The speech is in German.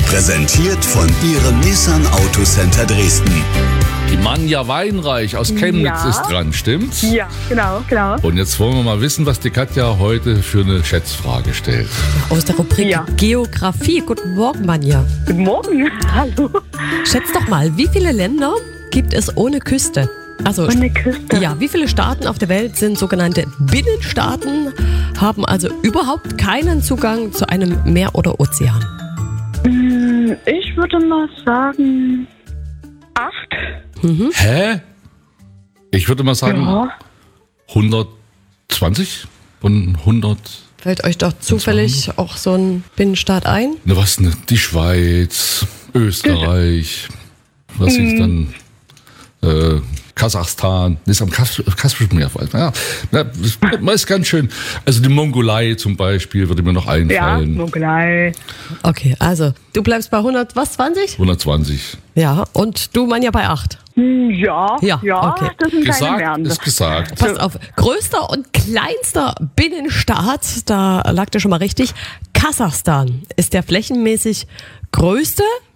Präsentiert von Ihrem Nissan Autocenter Dresden. Die Manja Weinreich aus Chemnitz ist dran, stimmt's? Ja, genau. Und jetzt wollen wir mal wissen, was die Katja heute für eine Schätzfrage stellt. Aus der Rubrik Ja. Geografie. Guten Morgen, Manja. Guten Morgen. Hallo. Schätz doch mal, wie viele Länder gibt es ohne Küste? Also, Ohne Küste? Ja, wie viele Staaten auf der Welt sind sogenannte Binnenstaaten, haben also überhaupt keinen Zugang zu einem Meer oder Ozean? Ich würde mal sagen 8. Hä? Ich würde mal sagen Ja. 120 und 100. Fällt euch doch zufällig auch so ein Binnenstaat ein? Ne, was ne? Die Schweiz, Österreich, was ist dann? Kasachstan, ist am Kaspischen Meer. Ja, das ist ganz schön. Also die Mongolei zum Beispiel würde mir noch Ja, einfallen. Mongolei. Okay, also du bleibst bei 120? 120. Ja, und du, Manja, bei 8. Ja, okay. das sind keine Gesagt Meeren. ist gesagt. Pass auf, größter und kleinster Binnenstaat, da lag der schon mal richtig. Kasachstan ist der flächenmäßig größte